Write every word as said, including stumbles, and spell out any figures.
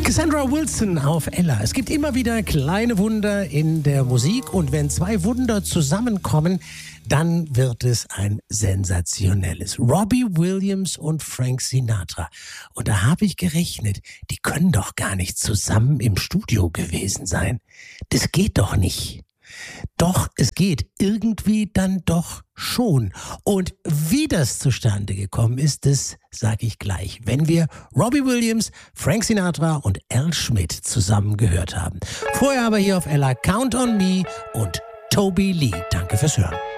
Cassandra Wilson auf Ella. Es gibt immer wieder kleine Wunder in der Musik und wenn zwei Wunder zusammenkommen, dann wird es ein sensationelles. Robbie Williams und Frank Sinatra. Und da habe ich gerechnet, die können doch gar nicht zusammen im Studio gewesen sein. Das geht doch nicht. Doch, es geht irgendwie dann doch schon. Und wie das zustande gekommen ist, das sage ich gleich, wenn wir Robbie Williams, Frank Sinatra und Al Schmidt zusammen gehört haben. Vorher aber hier auf Ella Count on Me und Toby Lee. Danke fürs Hören.